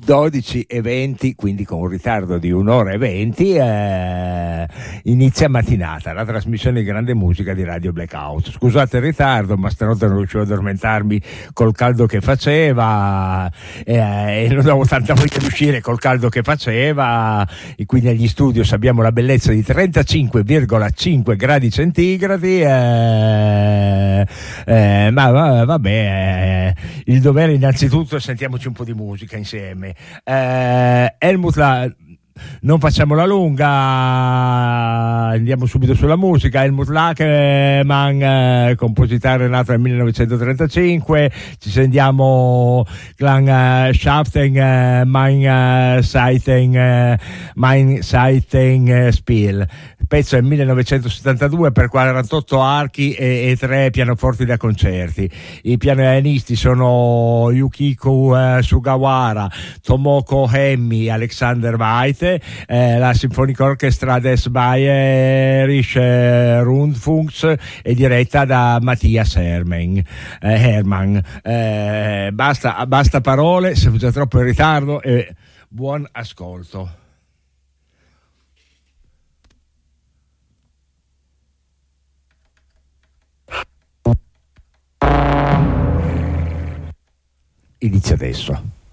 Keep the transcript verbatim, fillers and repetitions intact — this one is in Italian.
dodici e venti, quindi con un ritardo di un'ora e venti, eh, inizia mattinata, la trasmissione di grande musica di Radio Blackout. Scusate il ritardo, ma stanotte non riuscivo ad addormentarmi col caldo che faceva, eh, e non avevo tanta voglia di uscire col caldo che faceva, e qui negli studios abbiamo la bellezza di trentacinque virgola cinque gradi centigradi, eh, eh, ma va, vabbè, eh, il dovere innanzitutto, sentiamoci un po' di musica insieme. Eh, Helmut La, non facciamola lunga, andiamo subito sulla musica. Helmut Lackermann, eh, compositore nato nel millenovecentotrentacinque. Ci sentiamo Klangschaften, eh, mein eh, Seiten, eh, mein Seiten eh, Spiel. Il pezzo è millenovecentosettantadue per quarantotto archi e, e tre pianoforti da concerti. I pianisti sono Yukiko eh, Sugawara, Tomoko Hemi, Alexander Weite, eh, la Sinfonica Orchestra des Bayerische Rundfunks è diretta da Mattias Hermann. Eh, Hermann. Eh, basta, basta parole, siamo già troppo in ritardo, e buon ascolto. Inizia adesso.